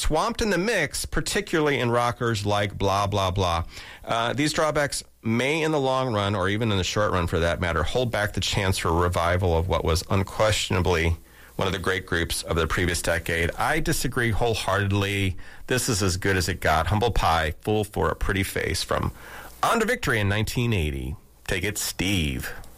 swamped in the mix, particularly in rockers like Blah, Blah, Blah. These drawbacks may, in the long run, or even in the short run for that matter, hold back the chance for a revival of what was unquestionably one of the great groups of the previous decade. I disagree wholeheartedly. This is as good as it got. Humble Pie, Fool for a Pretty Face from On to Victory in 1980. Take it, Steve.